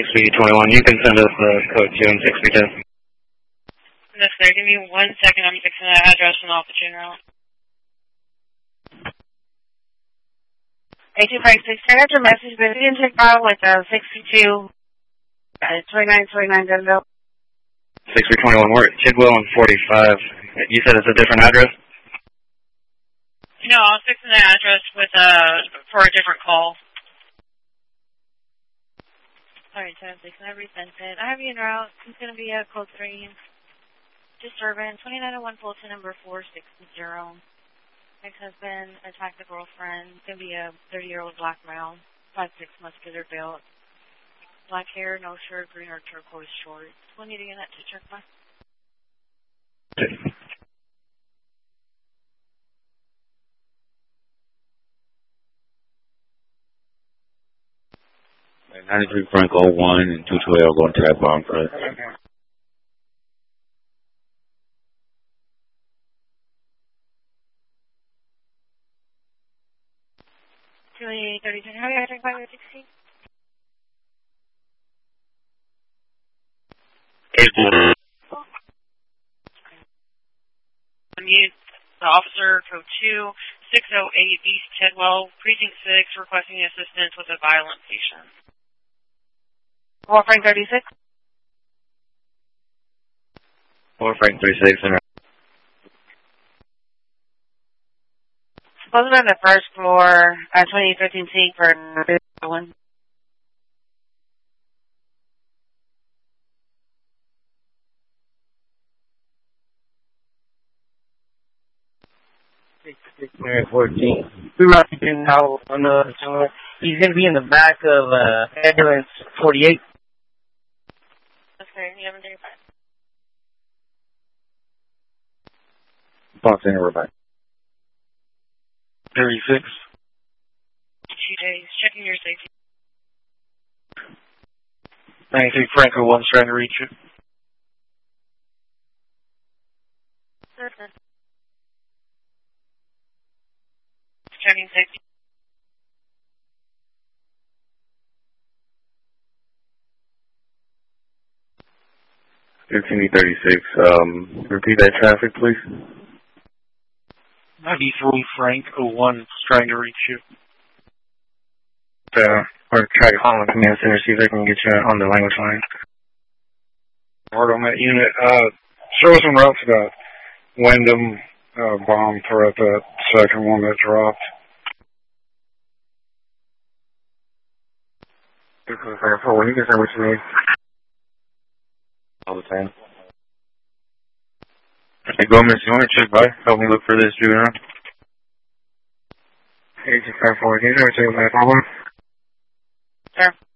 6B21. You can send us the code 2 and 6B10. Yes, sir. Give me 1 second. I'm fixing that address and off the tune route. 8256, I got your message, but if you didn't check file with 62, 2929 Denville. 6B21, we're at Tidwell and 45. You said it's a different address? No, I was fixing the address with for a different call. Alright, 76, I resent it. I have you in route. It's going to be a code 3. Disturbance, 2901 Fulton, number 460. Ex-husband attacked the girlfriend. It's going to be a 30-year-old black male, 5'6", muscular built. Black hair, no shirt, green or turquoise shorts. We'll need to get that to check by. 93 Frank 01 and 212 going to that bomb for us. How are you going to by 16? Mute the officer, code 2, 608 East Tidwell, Precinct 6, requesting assistance with a violent patient. Frank 36. Frank 36. Supposed to be on the first floor, 2015 seat for one. We might be doing now on the tower. He's going to be in the back of ambulance 48. Okay, you haven't done your Fox Center, we're back. 36. 2 days. Checking your safety. 93 Franco 1's trying to reach you. Checking safety. Repeat that traffic, please. 93 Frank 01's trying to reach you. Or try to call the command center, see if they can get you on the language line. Word on that unit. Show us en route to that Wyndham bomb threat, that second one that dropped. 4, you can say what you need. All the time. Hey, Gomez, you want to check by? Help me look for this juvenile. 8254, can you check by? Sure.